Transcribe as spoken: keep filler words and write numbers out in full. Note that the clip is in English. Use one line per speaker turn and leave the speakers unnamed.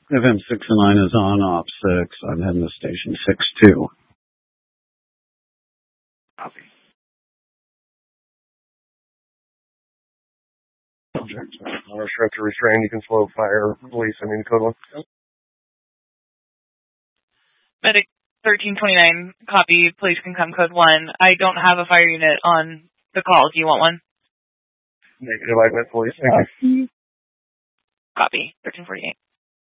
F M six and nine is on, op six. I'm heading to station six two.
Copy.
Subject. Uh, restrict or restrain. You can slow fire. Police. I mean, code one.
Medic thirteen twenty-nine, copy. Police can come code one. I don't have a fire unit on the call. Do you want one?
Negative. I met police. Thank you.
Copy. thirteen forty-eight.